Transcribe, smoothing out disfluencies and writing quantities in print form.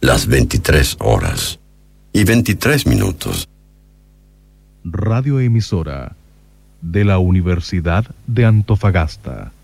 las 23 horas y 23 minutos. Radioemisora de la Universidad de Antofagasta.